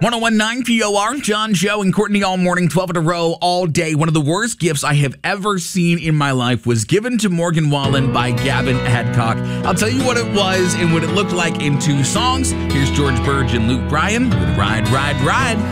1019 POR, John, Joe, and Courtney all morning, 12 in a row, all day. One of the worst gifts I have ever seen in my life was given to Morgan Wallen by Gavin Adcock. I'll tell you what it was and what it looked like in two songs. Here's George Burge and Luke Bryan with Ride, Ride, Ride.